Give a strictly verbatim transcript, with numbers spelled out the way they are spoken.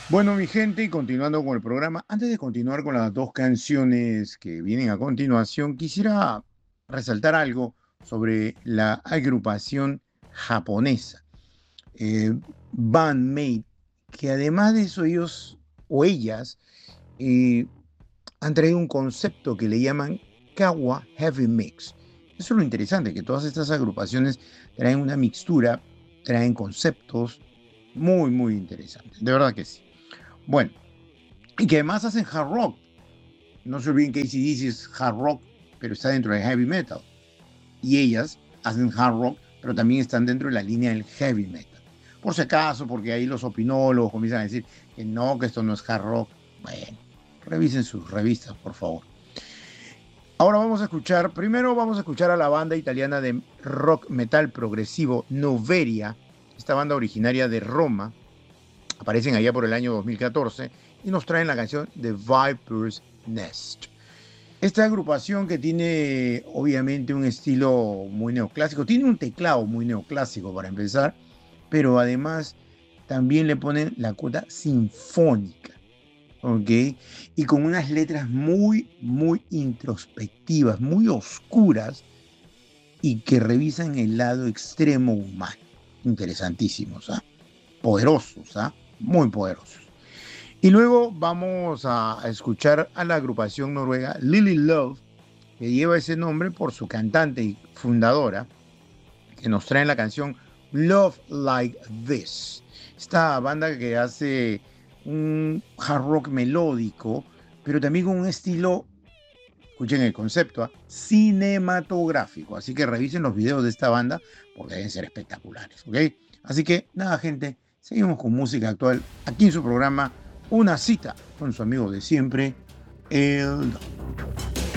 Bueno, mi gente, y continuando con el programa, antes de continuar con las dos canciones que vienen a continuación, quisiera resaltar algo sobre la agrupación japonesa, eh, Bandmate, que además de eso ellos o ellas eh, han traído un concepto que le llaman Kawa Heavy Mix. Eso es lo interesante, que todas estas agrupaciones traen una mixtura, traen conceptos muy, muy interesantes. De verdad que sí. Bueno, y que además hacen hard rock. No se olviden que A C/D C es hard rock, pero está dentro de heavy metal. Y ellas hacen hard rock, pero también están dentro de la línea del heavy metal. Por si acaso, porque ahí los opinólogos comienzan a decir que no, que esto no es hard rock. Bueno, revisen sus revistas, por favor. Ahora vamos a escuchar, primero vamos a escuchar a la banda italiana de rock metal progresivo Noveria, esta banda originaria de Roma, aparecen allá por el año dos mil catorce y nos traen la canción The Viper's Nest. Esta agrupación que tiene obviamente un estilo muy neoclásico, tiene un teclado muy neoclásico para empezar, pero además también le ponen la cuota sinfónica, ¿ok? Y con unas letras muy, muy introspectivas, muy oscuras y que revisan el lado extremo humano. Interesantísimos, ¿ah? Poderosos, ¿ah? Muy poderosos. Y luego vamos a escuchar a la agrupación noruega Lily Love, que lleva ese nombre por su cantante y fundadora, que nos trae la canción Love Like This. Esta banda que hace un hard rock melódico, pero también con un estilo, escuchen el concepto, ¿eh? Cinematográfico. Así que revisen los videos de esta banda porque deben ser espectaculares, ¿ok? Así que nada, gente, seguimos con música actual aquí en su programa Una cita con su amigo de siempre, el Doc.